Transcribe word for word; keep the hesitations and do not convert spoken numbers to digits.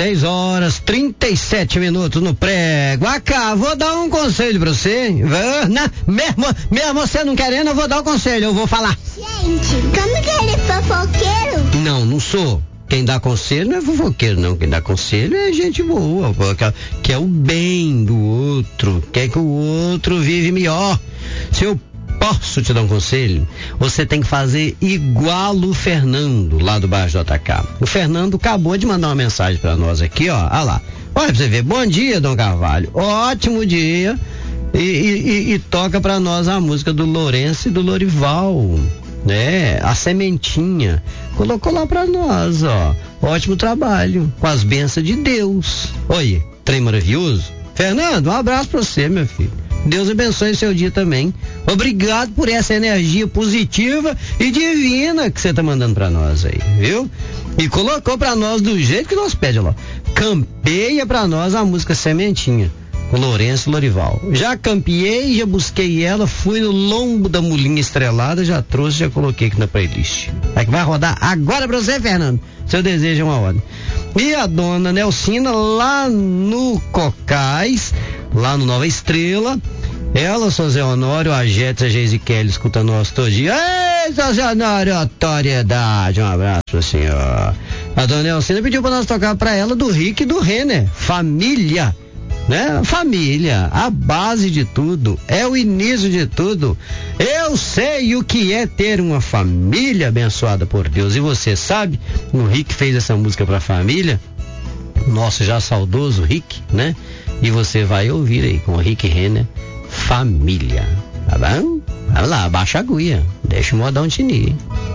seis horas, trinta e sete minutos no prego. Acá, vou dar um conselho pra você. Não, mesmo, mesmo você não querendo, eu vou dar um conselho, eu vou falar. Gente, como que ele é fofoqueiro? Não, não sou. Quem dá conselho não é fofoqueiro, não. Quem dá conselho é gente boa, quer o bem do outro, quer que o outro vive melhor. Se eu posso te dar um conselho, você tem que fazer igual o Fernando, lá do bairro do Atacá. O Fernando acabou de mandar uma mensagem pra nós aqui, ó. Olha lá. Olha pra você ver. Bom dia, Dom Carvalho. Ótimo dia. E, e, e toca pra nós a música do Lourenço e do Lorival, né? A sementinha. Colocou lá pra nós, ó. Ótimo trabalho. Com as bênçãos de Deus. Oi, trem maravilhoso. Fernando, um abraço pra você, meu filho. Deus abençoe seu dia também. Obrigado por essa energia positiva e divina que você tá mandando pra nós aí, viu? E colocou pra nós do jeito que nós pedimos lá. Campeia pra nós a música Sementinha, com Lourenço e Lorival. Já campeei, já busquei ela, fui no lombo da mulinha estrelada, já trouxe, já coloquei aqui na playlist. É que vai rodar agora pra você, Fernando. Seu desejo é uma ordem. E a dona Nelcina lá no Cocais, lá no Nova Estrela, ela, seu Zé Honório, a Jetsa, a Geise Kelly, escuta nós todo dia. Ei, seu Zé Honório, autoridade, um abraço pro senhor. A dona Nelcina pediu pra nós tocar pra ela do Rick e do Renner, família, né? Família, a base de tudo, é o início de tudo. Eu sei o que é ter uma família abençoada por Deus, e você sabe, o Rick fez essa música pra família, nosso já saudoso Rick, né? E você vai ouvir aí com o Rick Renner, Família, tá bom? Vamos lá, baixa a agulha, deixa o modão tinir.